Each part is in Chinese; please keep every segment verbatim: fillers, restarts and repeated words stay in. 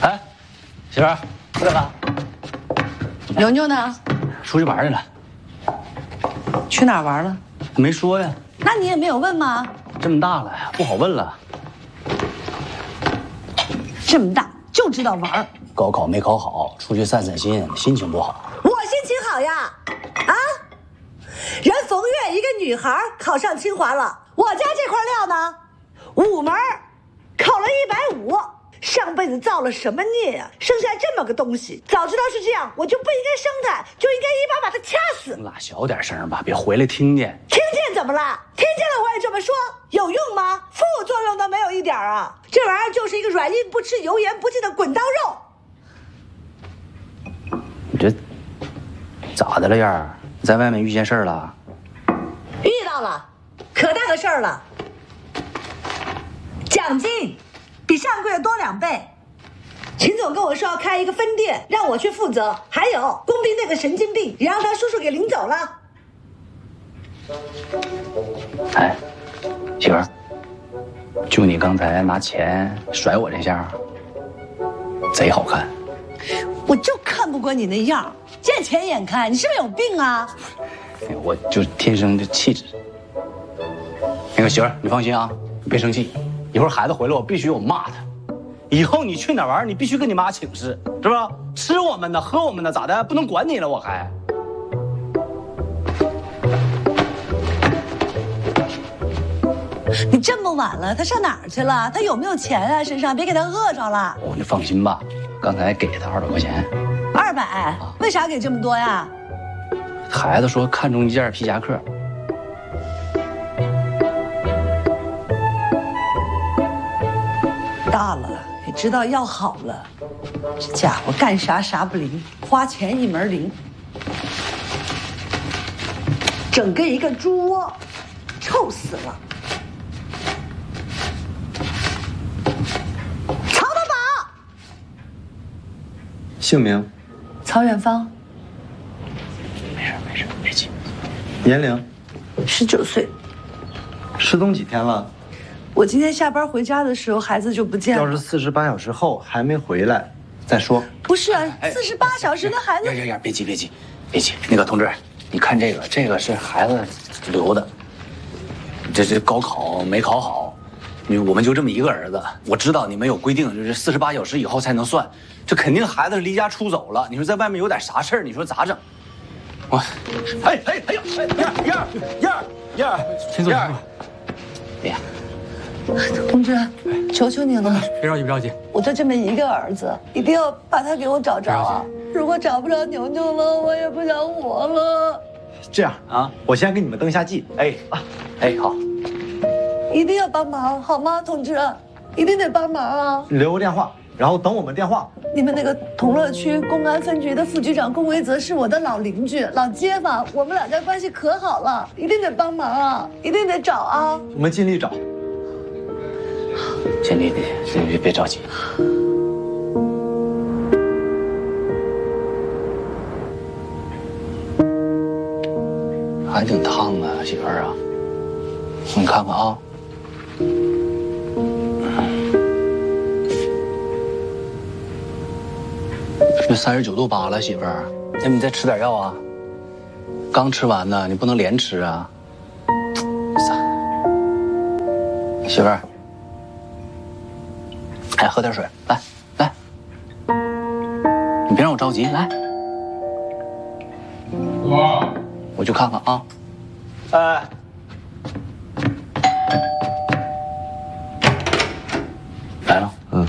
哎，媳妇儿，回来了。 牛牛呢？ 出去玩去了。 去哪儿玩了？ 没说呀。 那你也没有问吗？ 这么大了，不好问了。 这么大就知道玩。 高考没考好，出去散散心，心情不好。 我心情好呀！啊，人冯月一个女孩考上清华了，我家这块料呢，五门考了一百五。上辈子造了什么孽呀、啊？生下这么个东西，早知道是这样，我就不应该生他，就应该一把把他掐死。 拉小点声吧，别回来听见。 听见怎么了？听见了我也这么说，有用吗？副作用都没有一点啊！这玩意儿就是一个软硬不吃、油盐不进的滚刀肉。 你这咋的了，燕儿？你在外面遇见事儿了？ 遇到了，可大个事儿了。奖金比上个月多两倍。秦总跟我说要开一个分店，让我去负责。还有工兵那个神经病，也让他叔叔给领走了。 哎，媳妇儿，就你刚才拿钱甩我这下，贼好看。 我就看不惯你那样，见钱眼开，你是不是有病啊？ 我就天生的气质。那个媳妇儿，你放心啊，你别生气。一会儿孩子回来，我必须我骂他。以后你去哪儿玩，你必须跟你妈请示，是吧？吃我们的，喝我们的，咋的？不能管你了，我还。 你这么晚了，他上哪儿去了？他有没有钱啊？身上别给他饿着了。 哦，你放心吧，刚才给他二百块钱。 二百、啊？为啥给这么多呀？ 孩子说看中一件皮夹克。 大了也知道要好了，这家伙干啥啥不灵，花钱一门灵， 整个一个猪窝，臭死了。曹德宝， 姓名？ 曹远芳。 没事没事，别急。 年龄？ 十九岁。 失踪几天了？ 我今天下班回家的时候，孩子就不见了。 要是四十八小时后还没回来，再说。 不是啊，四十八小时的孩子。 呀呀呀！别急别急，别急。那个同志，你看这个，这个是孩子留的。这这高考没考好，你我们就这么一个儿子。我知道你们有规定，就是四十八小时以后才能算。这肯定孩子离家出走了。你说在外面有点啥事儿，你说咋整？我，哎哎哎呦，哎燕儿燕儿燕儿燕儿， 秦总， 哎呀。 同志，求求你了， 别着急，别着急， 我就这么一个儿子，一定要把他给我找着啊！如果找不着牛牛了，我也不想活了。 这样啊，我先给你们登下记。 哎啊，哎好， 一定要帮忙好吗，同志？一定得帮忙啊！ 留个电话，然后等我们电话。 你们那个同乐区公安分局的副局长龚维泽是我的老邻居、老街坊，我们两家关系可好了，一定得帮忙啊！一定得找啊！ 我们尽力找。 尽力，别别别着急。还挺烫啊，媳妇儿啊，你看看啊。这三十九度八了，媳妇儿，那你再吃点药啊。刚吃完呢，你不能连吃啊。媳妇儿。哎，喝点水，来来，你别让我着急，来，我我去看看啊。哎，来了， 嗯。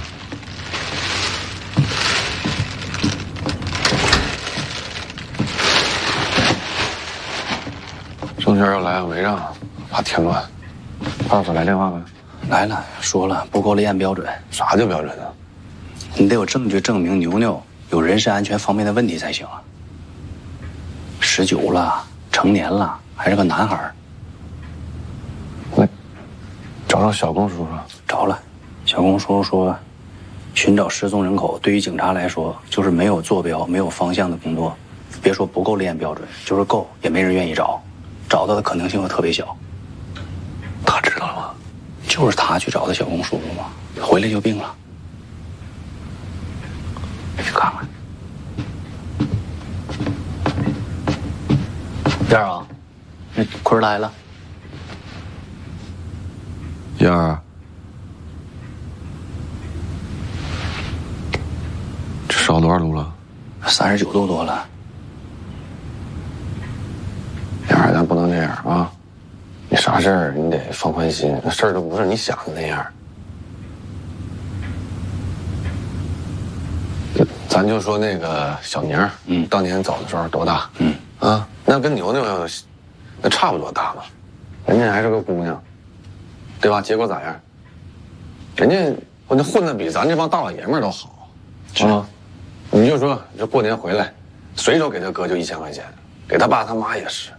中间要来个违让，怕添乱。派出所来电话没？ 来了，说了不够立案标准。 啥叫标准啊？ 你得有证据证明牛牛有人身安全方面的问题才行啊。十九了，成年了，还是个男孩。 那找找小龚叔叔。 找了，小龚叔叔说，寻找失踪人口对于警察来说就是没有坐标、没有方向的工作。别说不够立案标准，就是够也没人愿意找，找到的可能性又特别小。 他知道了吗？ 就是他去找的小龚叔叔嘛，回来就病了。 去看看。燕儿啊，那坤儿来了。 燕儿，这烧多少度了？ 三十九度多了。 燕儿，咱不能这样啊！你啥事儿你得放宽心，那事儿都不是你想的那样。咱就说那个小宁，嗯，当年走的时候多大？嗯，啊，那跟牛牛那差不多大嘛，人家还是个姑娘，对吧？结果咋样？人家那混的比咱这帮大老爷们儿都好，啊！你就说这过年回来，随手给他哥就一千块钱，给他爸他妈也是，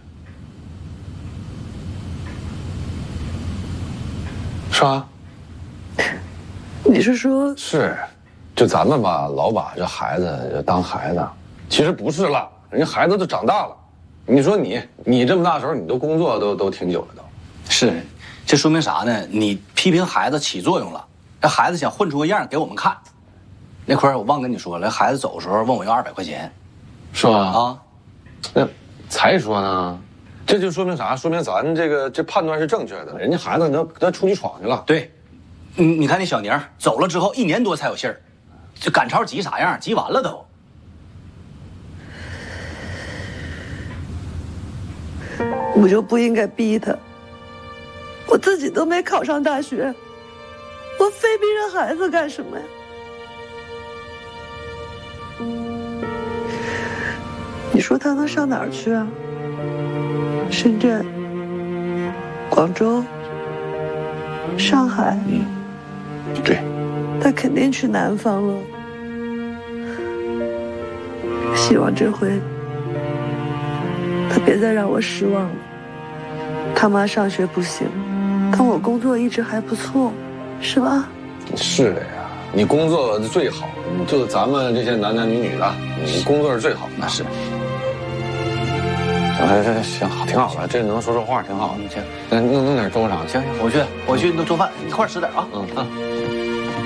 是吧？ 你是说是。就咱们吧，老把这孩子就当孩子，其实不是了，人家孩子都长大了。你说你，你这么大时候，你都工作都都挺久了都。 是，这说明啥呢？你批评孩子起作用了，这孩子想混出个样给我们看。那会儿我忘跟你说了，孩子走的时候问我要二百块钱， 是吧？ 啊， 那才说呢，这就说明啥？说明咱这个这判断是正确的。人家孩子他他出去闯去了。 对，你你看那小宁走了之后一年多才有信儿。这赶超急啥样？急完了都。 我就不应该逼他，我自己都没考上大学，我非逼着孩子干什么呀？你说他能上哪儿去啊？深圳、广州、上海？ 嗯，对。 他肯定去南方了。希望这回他别再让我失望了。他妈上学不行，但我工作一直还不错，是吧？ 是的呀，你工作最好，就咱们这些男男女女的，你工作是最好的。 那是。 哎，这行好，挺好的，这能说说话挺好的。行，那弄弄点粥啥？ 行行，我去，我去弄做饭，一块儿吃点啊。嗯啊。